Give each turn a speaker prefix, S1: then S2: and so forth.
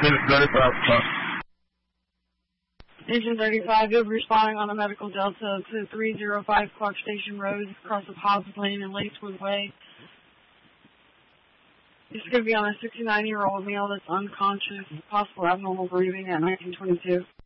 S1: Engine 35, you'll be responding on a medical Delta to 305 Clark Station Road, across the Hobbs Lane and Lacewood Way. This is going to be on a 69-year-old male that's unconscious, possible abnormal breathing at 1922.